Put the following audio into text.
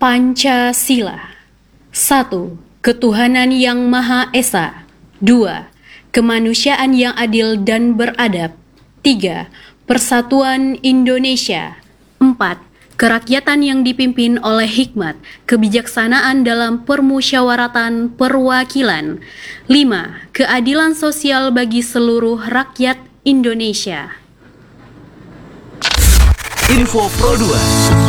Pancasila. 1. Ketuhanan yang Maha Esa. 2. Kemanusiaan yang adil dan beradab. 3. Persatuan Indonesia. 4. Kerakyatan yang dipimpin oleh hikmat, kebijaksanaan dalam permusyawaratan perwakilan. 5. Keadilan sosial bagi seluruh rakyat Indonesia. Info Pro 2.